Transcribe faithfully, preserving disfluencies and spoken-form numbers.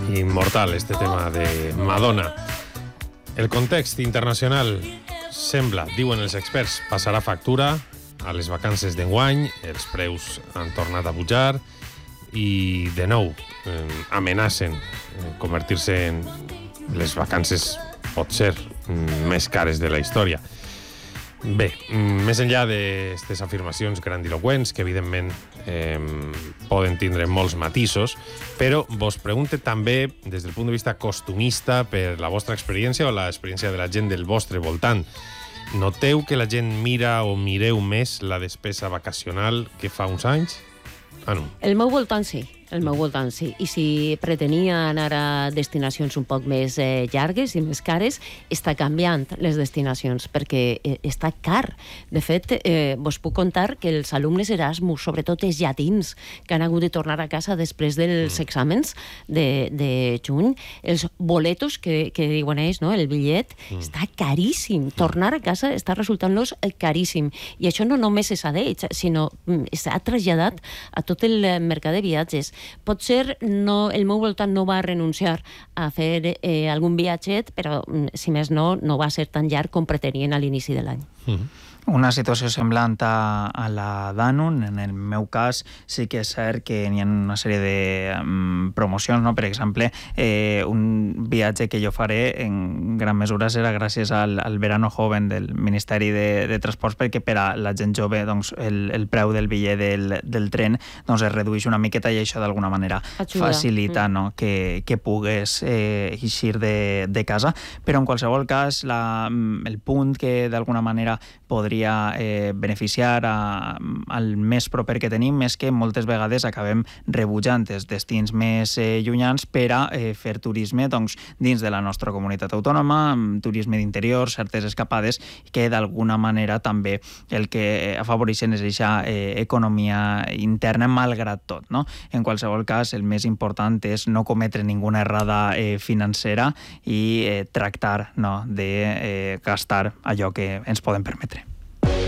Inmortal, este tema de Madonna. El context internacional sembla, diuen els experts, passarà factura a les vacances d'enguany, els preus han tornat a pujar i, de nou, eh, amenacen eh, convertir-se en les vacances, pot ser, més cares de la història. Bé, més enllà d'aquestes afirmacions grandiloqüents, que evidentment eh, poden tindre molts matisos, però vos pregunte també, des del punt de vista costumista, per la vostra experiència o l'experiència de la gent del vostre voltant, noteu que la gent mira o mireu més la despesa vacacional que fa uns anys? Ah, no. El meu voltant sí. El meu voltant, sí. I si pretenia anar a destinacions un poc més eh, llargues i més cares, està canviant les destinacions, perquè eh, està car. De fet, eh, vos puc contar que els alumnes Erasmus, sobretot els llatins, que han hagut de tornar a casa després dels mm. exàmens de, de juny, els boletos que, que diuen ells, no? El bitllet, mm. està caríssim. Tornar a casa està resultant-los caríssim. I això no només és a d'ells, sinó mm, s'ha traslladat a tot el mercat de viatges. Potser no, el meu voltant no va renunciar a fer eh, algun viatget, però, si més no, no va ser tan llarg com pretenien a l'inici de l'any. Mm-hmm. Una situació semblant a, a la d'Anun. En el meu cas sí que és cert que n'hi ha una sèrie de um, promocions, no? Per exemple, eh, un viatge que jo faré en gran mesura serà gràcies al, al Verano Joven del Ministeri de, de Transports, perquè per a la gent jove doncs, el, el preu del bitllet del, del tren doncs, es redueix una miqueta i això d'alguna manera Ajuda. facilita mm. no? que, que pugues eh, eixir de, de casa. Però en qualsevol cas la, el punt que d'alguna manera podria Eh, beneficiar a, al més proper que tenim és que moltes vegades acabem rebutjant els destins més eh, llunyans per a eh, fer turisme doncs, dins de la nostra comunitat autònoma, turisme d'interior, certes escapades, que d'alguna manera també el que afavoreixen és aquesta eh, economia interna malgrat tot. No? En qualsevol cas, el més important és no cometre ninguna errada eh, financera i eh, tractar no, de eh, gastar allò que ens podem permetre.